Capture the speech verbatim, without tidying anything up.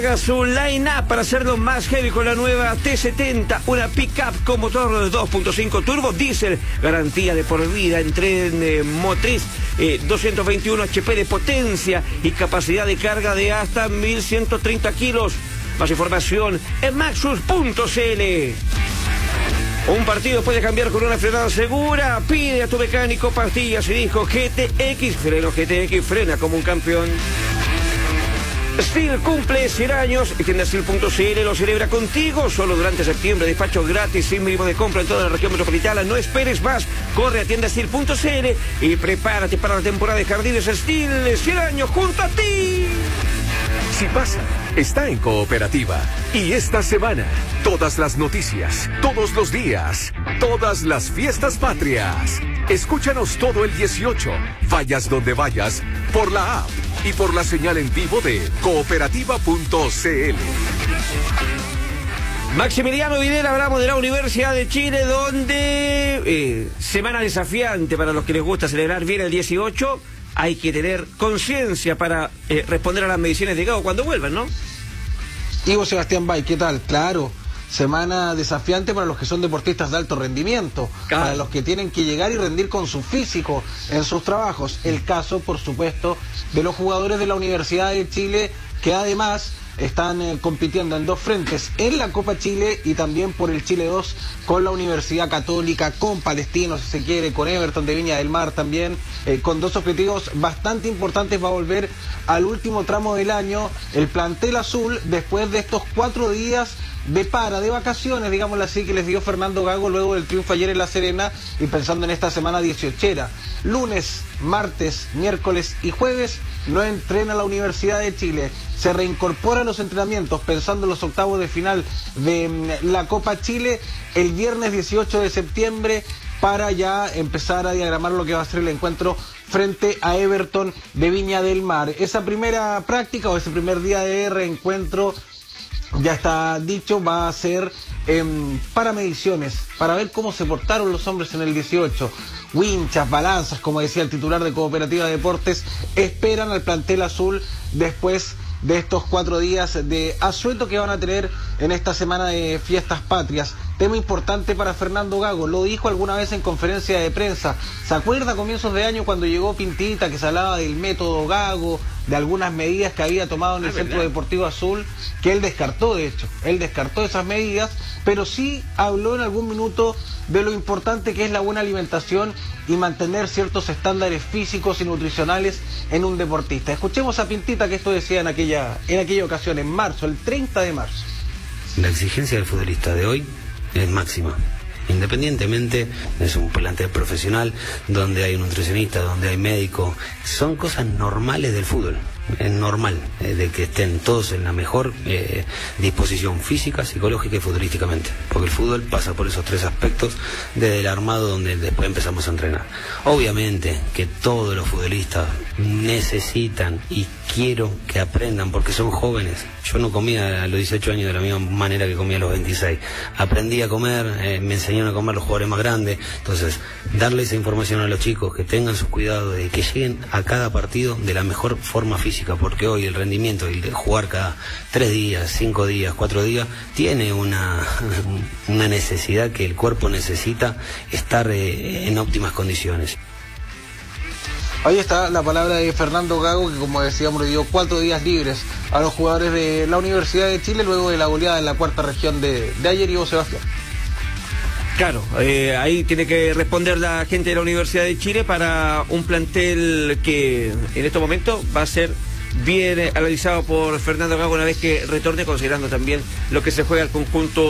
Su line-up para hacerlo más heavy con la nueva T setenta, una pick-up con motor de dos punto cinco turbo diésel, garantía de por vida en tren eh, motriz, eh, doscientos veintiuno H P de potencia y capacidad de carga de hasta mil ciento treinta kilos. Más información en maxus punto c l. Un partido puede cambiar con una frenada segura. Pide a tu mecánico pastillas y disco G T X. Freno G T X, frena como un campeón. Steel cumple cien años y tienda Steel punto c l lo celebra contigo. Solo durante septiembre, despacho gratis sin mínimo de compra en toda la región metropolitana. No esperes más, corre a tienda Steel punto c l y prepárate para la temporada de Jardines Steel. cien años junto a ti. Si pasa, está en Cooperativa. Y esta semana, todas las noticias, todos los días, todas las fiestas patrias. Escúchanos todo el dieciocho, vayas donde vayas, por la app y por la señal en vivo de cooperativa punto c l. Maximiliano Videla, hablamos de la Universidad de Chile, donde eh, semana desafiante para los que les gusta celebrar bien el dieciocho. Hay que tener conciencia para eh, responder a las mediciones de Gago cuando vuelvan, ¿no? Ivo Sebastián Bay, ¿qué tal? Claro, semana desafiante para los que son deportistas de alto rendimiento, claro, para los que tienen que llegar y rendir con su físico en sus trabajos. El caso, por supuesto, de los jugadores de la Universidad de Chile, que además están eh, compitiendo en dos frentes, en la Copa Chile y también por el Chile dos con la Universidad Católica, con Palestino si se quiere, con Everton de Viña del Mar también, eh, con dos objetivos bastante importantes. Va a volver al último tramo del año el plantel azul después de estos cuatro días de para, de vacaciones, digámoslo así, que les dio Fernando Gago luego del triunfo ayer en La Serena y pensando en esta semana dieciochera. Lunes, martes, miércoles y jueves no entrena la Universidad de Chile. Se reincorpora a los entrenamientos pensando en los octavos de final de la Copa Chile el viernes dieciocho de septiembre para ya empezar a diagramar lo que va a ser el encuentro frente a Everton de Viña del Mar. Esa primera práctica o ese primer día de reencuentro, ya está dicho, va a ser eh, para mediciones, para ver cómo se portaron los hombres en el dieciocho. Winchas, balanzas, como decía el titular de Cooperativa de Deportes, esperan al plantel azul después de estos cuatro días de asueto que van a tener en esta semana de fiestas patrias. Tema importante para Fernando Gago, lo dijo alguna vez en conferencia de prensa. ¿Se acuerda a comienzos de año cuando llegó Pintita, que se hablaba del método Gago, de algunas medidas que había tomado en el ah, Centro ¿verdad? Deportivo Azul, que él descartó, de hecho, él descartó esas medidas, pero sí habló en algún minuto de lo importante que es la buena alimentación y mantener ciertos estándares físicos y nutricionales en un deportista? Escuchemos a Pintita, que esto decía en aquella, en aquella ocasión, en marzo, el treinta de marzo. La exigencia del futbolista de hoy es máxima. Independientemente, es un plantel profesional donde hay un nutricionista, donde hay médico, son cosas normales del fútbol. Es normal eh, de que estén todos en la mejor eh, disposición física, psicológica y futbolísticamente, porque el fútbol pasa por esos tres aspectos desde el armado, donde después empezamos a entrenar. Obviamente que todos los futbolistas necesitan y quiero que aprendan, porque son jóvenes. Yo no comía a los dieciocho años de la misma manera que comía a los veintiséis. Aprendí a comer, eh, me enseñaron a comer los jugadores más grandes. Entonces, darle esa información a los chicos, que tengan sus cuidados, de que lleguen a cada partido de la mejor forma física, porque hoy el rendimiento, el de jugar cada tres días, cinco días, cuatro días, tiene una, una necesidad que el cuerpo necesita estar eh, en óptimas condiciones. Ahí está la palabra de Fernando Gago, que como decíamos le dio cuatro días libres a los jugadores de la Universidad de Chile luego de la goleada en la cuarta región de, de ayer. Ivo Sebastián. Claro, eh, ahí tiene que responder la gente de la Universidad de Chile para un plantel que en estos momentos va a ser bien analizado por Fernando Gago una vez que retorne, considerando también lo que se juega al conjunto